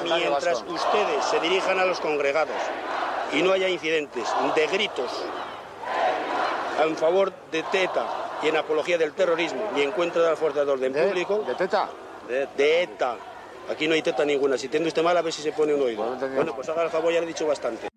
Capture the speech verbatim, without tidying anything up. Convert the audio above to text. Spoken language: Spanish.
mientras ustedes se dirijan a los congregados y no haya incidentes de gritos en favor de ETA y en apología del terrorismo y en contra de las fuerzas de orden ¿De, público... ¿De ETA? De, de ETA. Aquí no hay teta ninguna. Si tiene usted mal, a ver si se pone un oído. Bueno, pues haga el favor, ya le he dicho bastante.